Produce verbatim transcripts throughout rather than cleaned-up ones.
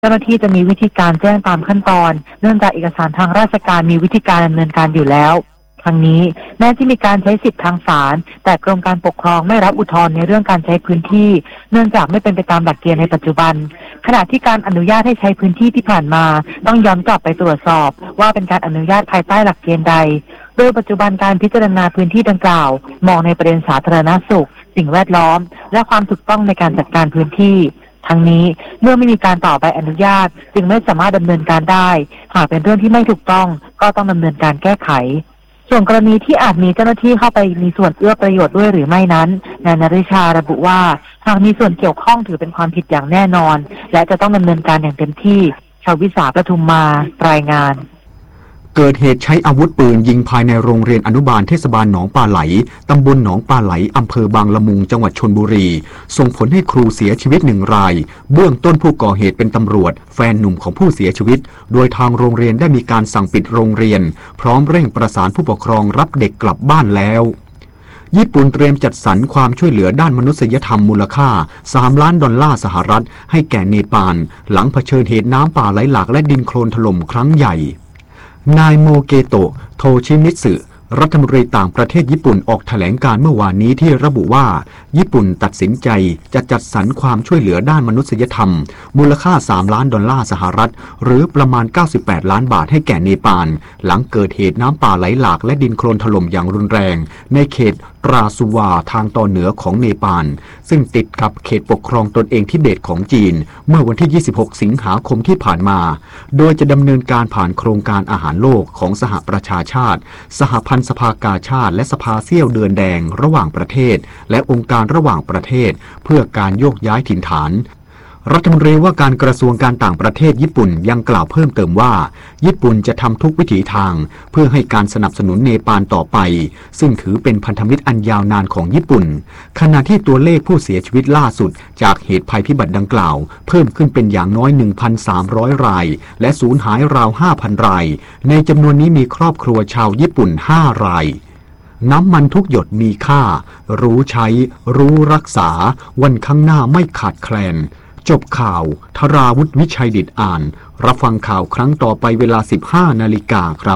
เจ้าหน้าที่จะมีวิธีการแจ้งตามขั้นตอนเนื่องจากเอกสารทางราชการมีวิธีการดำเนินการอยู่แล้วทั้งนี้แม้ที่มีการใช้สิทธิทางศาลแต่กรมการปกครองไม่รับอุทธรณ์ในเรื่องการใช้พื้นที่เนื่องจากไม่เป็นไปตามหลักเกณฑ์ในปัจจุบันขณะที่การอนุญาตให้ใช้พื้นที่ที่ผ่านมาต้องย้อนกลับไปตรวจสอบว่าเป็นการอนุญาตภายใต้หลักเกณฑ์ใดโดยปัจจุบันการพิจารณาพื้นที่ดังกล่าวมองในประเด็นสาธารณสุขสิ่งแวดล้อมและความถูกต้องในการจัดการพื้นที่ทั้งนี้เมื่อไม่มีการต่อใบอนุญาตจึงไม่สามารถดำเนินการได้หากเป็นเรื่องที่ไม่ถูกต้องก็ต้องดำเนินการแก้ไขส่วนกรณีที่อาจมีเจ้าหน้าที่เข้าไปมีส่วนเอื้อประโยชน์ด้วยหรือไม่นั้นนายนฤชาระบุว่าหากมีส่วนเกี่ยวข้องถือเป็นความผิดอย่างแน่นอนและจะต้องดำเนินการอย่างเต็มที่ชาววิสาปทุมมารายงานเกิดเหตุใช้อาวุธปืนยิงภายในโรงเรียนอนุบาลเทศบาลหนองปลาไหลตำบลหนองปลาไหลอำเภอบางละมุงจังหวัดชลบุรีส่งผลให้ครูเสียชีวิตหนึ่งรายเบื้องต้นผู้ก่อเหตุเป็นตำรวจแฟนหนุ่มของผู้เสียชีวิตโดยทางโรงเรียนได้มีการสั่งปิดโรงเรียนพร้อมเร่งประสานผู้ปกครองรับเด็กกลับบ้านแล้วญี่ปุ่นเตรียมจัดสรรความช่วยเหลือด้านมนุษยธรรมมูลค่าสามล้านดอลลาร์สหรัฐให้แก่เนปาลหลังเผชิญเหตุน้ำป่าไหลหลากและดินโคลนถล่มครั้งใหญ่นายโมเกโตะโทชิมิสึรัฐมนตรีต่างประเทศญี่ปุ่นออกแถลงการเมื่อวานนี้ที่ระบุว่าญี่ปุ่นตัดสินใจจะจัดสรรความช่วยเหลือด้านมนุษยธรรมมูลค่าสามล้านดอลลาร์สหรัฐหรือประมาณเก้าสิบแปดล้านบาทให้แก่เนปาลหลังเกิดเหตุน้ำป่าไหลหลากและดินโคลนถล่มอย่างรุนแรงในเขตปราสุวาทางตอนเหนือของเนปาลซึ่งติดกับเขตปกครองตนเองทิเบตของจีนเมื่อวันที่ยี่สิบหกสิงหาคมที่ผ่านมาโดยจะดำเนินการผ่านโครงการอาหารโลกของสหประชาชาติสหพันธ์สภากาชาติและสภาเสี้ยวเดือนแดงระหว่างประเทศและองค์การระหว่างประเทศเพื่อการโยกย้ายถิ่นฐานรัฐมนตรีว่าการกระทรวงการต่างประเทศญี่ปุ่นยังกล่าวเพิ่มเติมว่าญี่ปุ่นจะทำทุกวิถีทางเพื่อให้การสนับสนุนเนปาลต่อไปซึ่งถือเป็นพันธมิตรอันยาวนานของญี่ปุ่นขณะที่ตัวเลขผู้เสียชีวิตล่าสุดจากเหตุภัยพิบัติดังกล่าวเพิ่มขึ้นเป็นอย่างน้อย หนึ่งพันสามร้อย รายและสูญหายราว ห้าพัน รายในจำนวนนี้มีครอบครัวชาวญี่ปุ่นห้ารายน้ำมันทุกหยดมีค่ารู้ใช้รู้รักษาวันข้างหน้าไม่ขาดแคลนจบข่าวธราวุฒิวิชัยดิษฐ์อ่านรับฟังข่าวครั้งต่อไปเวลา สิบห้านาฬิกาครับ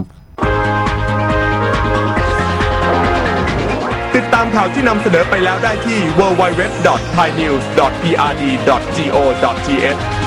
ติดตามข่าวที่นำเสนอไปแล้วได้ที่ ดับเบิลยู ดับเบิลยู ดับเบิลยู ดอท ไทยนิวส์ ดอท พี อาร์ ดี ดอท จี โอ ดอท ที เอช